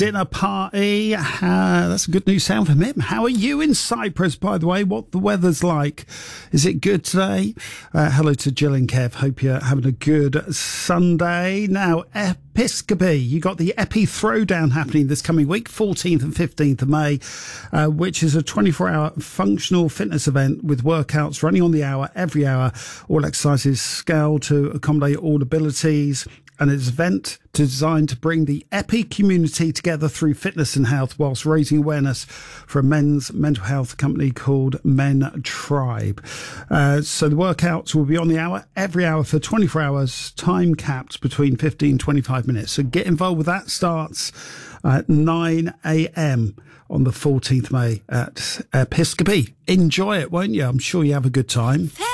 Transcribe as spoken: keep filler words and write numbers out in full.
dinner party. Uh, that's a good news sound from him. How are you in Cyprus, by the way? What the weather's like? Is it good today? Uh, hello to Jill and Kev. Hope you're having a good Sunday. Now, Episcopi, you got the Epi Throwdown happening this coming week, fourteenth and fifteenth of May, uh, which is a twenty-four hour functional fitness event with workouts running on the hour, every hour, all exercises scaled to accommodate all abilities. And it's an event designed to bring the Epi community together through fitness and health whilst raising awareness for a men's mental health company called Men Tribe. Uh, so the workouts will be on the hour, every hour for twenty-four hours, time capped between fifteen and twenty-five minutes. So get involved with that. Starts at nine a.m. on the fourteenth of May at Episcopi. Enjoy it, won't you? I'm sure you have a good time.